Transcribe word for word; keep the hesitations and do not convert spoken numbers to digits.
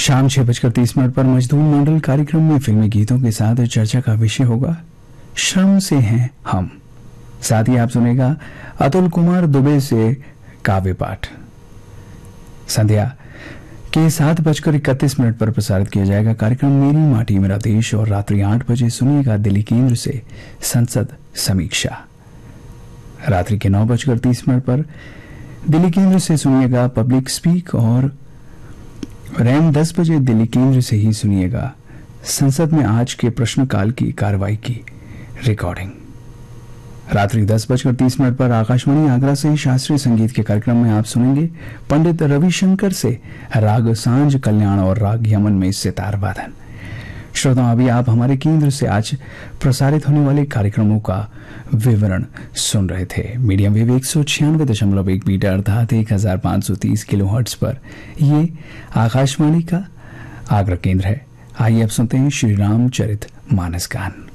शाम छह बजकर तीस मिनट पर मजदूर मंडल कार्यक्रम में फिल्मी गीतों के साथ चर्चा का विषय होगा श्रम से हैं हम। साथ ही आप सुनेगा अतुल कुमार दुबे से काव्य पाठ। संध्या के सात बजकर इकतीस मिनट पर प्रसारित किया जाएगा कार्यक्रम मेरी माटी मेरा देश और रात्रि आठ बजे सुनिएगा दिल्ली केंद्र से संसद समीक्षा। रात्रि के नौ बजकर तीस मिनट पर दिल्ली केंद्र से सुनिएगा पब्लिक स्पीक और रैम दस बजे दिल्ली केंद्र से ही सुनिएगा संसद में आज के प्रश्नकाल की कार्रवाई की रिकॉर्डिंग। रात्रि दस बजकर तीस मिनट पर आकाशवाणी आगरा से शास्त्रीय संगीत के कार्यक्रम में आप सुनेंगे पंडित रविशंकर से राग सांझ कल्याण और राग यमन में सितार वादन। श्रोताओं, अभी आप हमारे केंद्र से आज प्रसारित होने वाले कार्यक्रमों का विवरण सुन रहे थे। मीडियम वेव एक सौ छियानवे दशमलव एक मीटर अर्थात एक हजार पांच सौ तीस किलो हर्ट्ज पर ये आकाशवाणी का आगरा केंद्र है। आइए अब सुनते हैं श्री रामचरित मानस गान।